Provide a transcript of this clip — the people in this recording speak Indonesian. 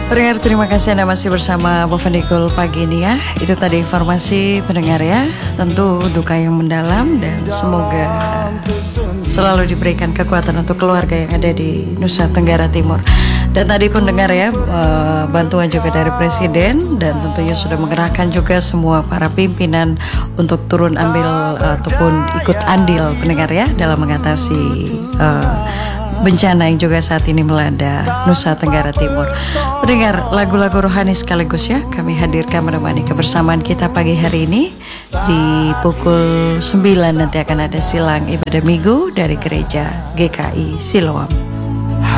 Pendengar, terima kasih Anda masih bersama Bovendikul pagi ini ya. Itu tadi informasi pendengar ya. Tentu duka yang mendalam dan semoga selalu diberikan kekuatan untuk keluarga yang ada di Nusa Tenggara Timur. Dan tadi pendengar ya, bantuan juga dari Presiden dan tentunya sudah mengerahkan juga semua para pimpinan untuk turun ambil ataupun ikut andil pendengar ya dalam mengatasi bencana yang juga saat ini melanda Nusa Tenggara Timur. Pendengar, lagu-lagu rohani sekaligus ya kami hadirkan menemani kebersamaan kita pagi hari ini. Di pukul 9 nanti akan ada silang ibadah minggu dari gereja GKI Siloam.